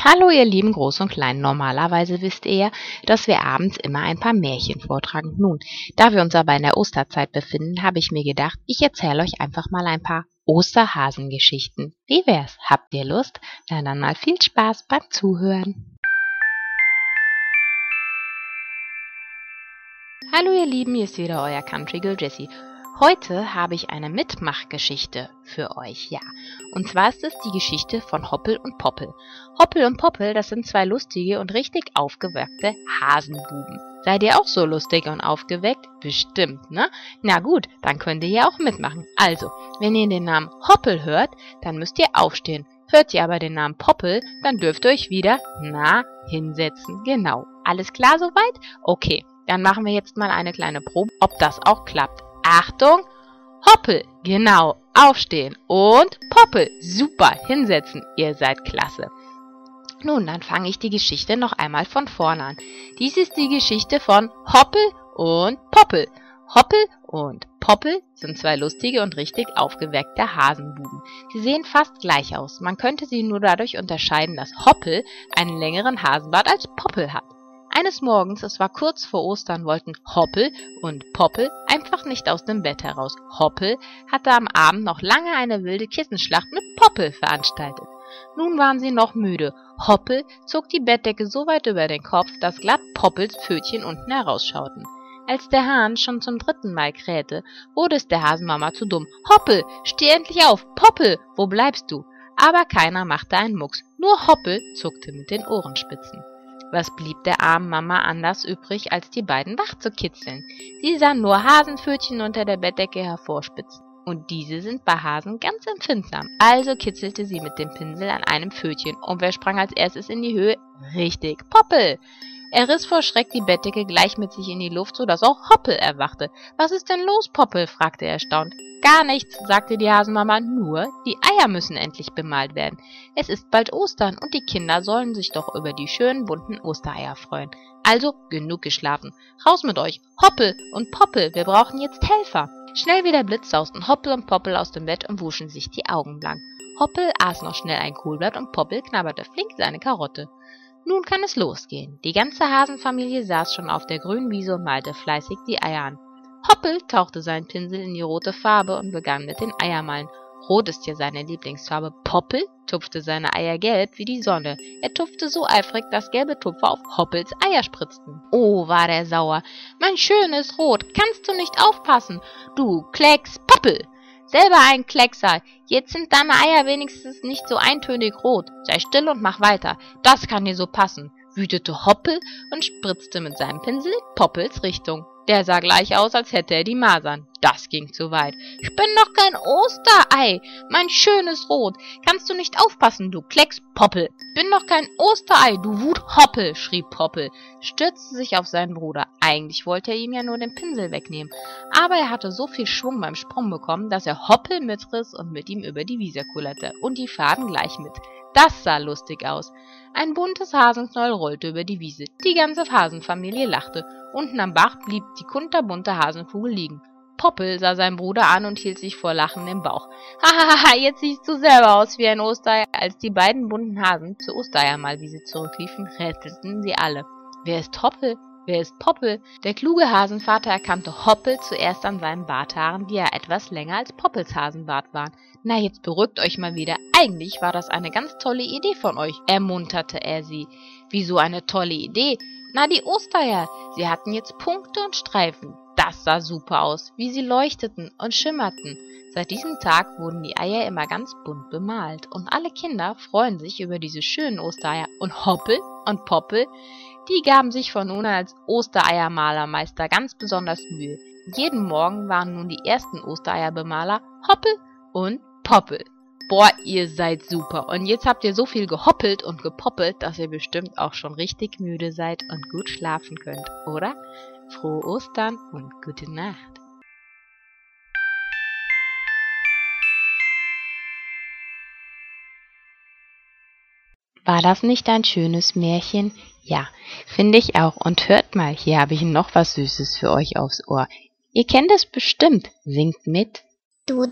Hallo ihr lieben Groß und Klein, normalerweise wisst ihr ja, dass wir abends immer ein paar Märchen vortragen. Nun, da wir uns aber in der Osterzeit befinden, habe ich mir gedacht, ich erzähle euch einfach mal ein paar Osterhasengeschichten. Wie wär's? Habt ihr Lust? Na dann mal viel Spaß beim Zuhören. Hallo ihr Lieben, hier ist wieder euer Country Girl Jessie. Heute habe ich eine Mitmachgeschichte für euch, ja. Und zwar ist es die Geschichte von Hoppel und Poppel. Hoppel und Poppel, das sind zwei lustige und richtig aufgeweckte Hasenbuben. Seid ihr auch so lustig und aufgeweckt? Bestimmt, ne? Na gut, dann könnt ihr ja auch mitmachen. Also, wenn ihr den Namen Hoppel hört, dann müsst ihr aufstehen. Hört ihr aber den Namen Poppel, dann dürft ihr euch wieder hinsetzen. Genau. Alles klar soweit? Okay, dann machen wir jetzt mal eine kleine Probe, ob das auch klappt. Achtung, Hoppel, genau, aufstehen und Poppel, super, hinsetzen, ihr seid klasse. Nun, dann fange ich die Geschichte noch einmal von vorne an. Dies ist die Geschichte von Hoppel und Poppel. Hoppel und Poppel sind zwei lustige und richtig aufgeweckte Hasenbuben. Sie sehen fast gleich aus, man könnte sie nur dadurch unterscheiden, dass Hoppel einen längeren Hasenbart als Poppel hat. Eines Morgens, es war kurz vor Ostern, wollten Hoppel und Poppel einfach nicht aus dem Bett heraus. Hoppel hatte am Abend noch lange eine wilde Kissenschlacht mit Poppel veranstaltet. Nun waren sie noch müde. Hoppel zog die Bettdecke so weit über den Kopf, dass glatt Poppels Pfötchen unten herausschauten. Als der Hahn schon zum 3. Mal krähte, wurde es der Hasenmama zu dumm. »Hoppel, steh endlich auf! Poppel, wo bleibst du?« Aber keiner machte einen Mucks, nur Hoppel zuckte mit den Ohrenspitzen. Was blieb der armen Mama anders übrig, als die beiden wach zu kitzeln? Sie sah nur Hasenpfötchen unter der Bettdecke hervorspitzen. Und diese sind bei Hasen ganz empfindsam. Also kitzelte sie mit dem Pinsel an einem Pfötchen. Und wer sprang als erstes in die Höhe? Richtig, Poppel! Er riss vor Schreck die Bettdecke gleich mit sich in die Luft, sodass auch Hoppel erwachte. »Was ist denn los, Poppel?« fragte er erstaunt. »Gar nichts«, sagte die Hasenmama, »nur die Eier müssen endlich bemalt werden. Es ist bald Ostern und die Kinder sollen sich doch über die schönen bunten Ostereier freuen. Also genug geschlafen. Raus mit euch, Hoppel und Poppel, wir brauchen jetzt Helfer.« Schnell wie der Blitz sausten Hoppel und Poppel aus dem Bett und wuschen sich die Augen blank. Hoppel aß noch schnell ein Kohlblatt und Poppel knabberte flink seine Karotte. Nun kann es losgehen. Die ganze Hasenfamilie saß schon auf der grünen Wiese und malte fleißig die Eier an. Hoppel tauchte seinen Pinsel in die rote Farbe und begann mit den Eiermalen. Rot ist ja seine Lieblingsfarbe. Poppel tupfte seine Eier gelb wie die Sonne. Er tupfte so eifrig, dass gelbe Tupfer auf Hoppels Eier spritzten. Oh, war der sauer. »Mein schönes Rot, kannst du nicht aufpassen? Du Klecks Poppel! Selber ein Kleckser. Jetzt sind deine Eier wenigstens nicht so eintönig rot. Sei still und mach weiter. Das kann dir so passen«, wütete Hoppel und spritzte mit seinem Pinsel in Poppels Richtung. Der sah gleich aus, als hätte er die Masern. Das ging zu weit. »Ich bin doch kein Osterei, mein schönes Rot. Kannst du nicht aufpassen, du Klecks Poppel? Bin doch kein Osterei, du Wut Hoppel«, schrie Poppel, stürzte sich auf seinen Bruder. Eigentlich wollte er ihm ja nur den Pinsel wegnehmen, aber er hatte so viel Schwung beim Sprung bekommen, dass er Hoppel mitriss und mit ihm über die Wiese kullerte und die Faden gleich mit. Das sah lustig aus. Ein buntes Hasenknäuel rollte über die Wiese. Die ganze Hasenfamilie lachte. Unten am Bach blieb die kunterbunte Hasenkugel liegen. Poppel sah seinen Bruder an und hielt sich vor Lachen im Bauch. »Hahaha, jetzt siehst du selber aus wie ein Osterei.« Als die beiden bunten Hasen zur Ostereiermalwiese zurückliefen, rätselten sie alle. Wer ist Hoppel? Wer ist Poppel? Der kluge Hasenvater erkannte Hoppel zuerst an seinen Barthaaren, die ja etwas länger als Poppels Hasenbart waren. »Na, jetzt beruhigt euch mal wieder. Eigentlich war das eine ganz tolle Idee von euch«, ermunterte er sie. »Wieso eine tolle Idee?« »Na, die Ostereier. Sie hatten jetzt Punkte und Streifen. Das sah super aus, wie sie leuchteten und schimmerten.« Seit diesem Tag wurden die Eier immer ganz bunt bemalt und alle Kinder freuen sich über diese schönen Ostereier. Und Hoppel und Poppel, die gaben sich von nun an als Ostereiermalermeister ganz besonders Mühe. Jeden Morgen waren nun die ersten Ostereierbemaler Hoppel und Poppel. Boah, ihr seid super. Und jetzt habt ihr so viel gehoppelt und gepoppelt, dass ihr bestimmt auch schon richtig müde seid und gut schlafen könnt, oder? Frohe Ostern und gute Nacht. War das nicht ein schönes Märchen? Ja, finde ich auch. Und hört mal, hier habe ich noch was Süßes für euch aufs Ohr. Ihr kennt es bestimmt. Singt mit. Du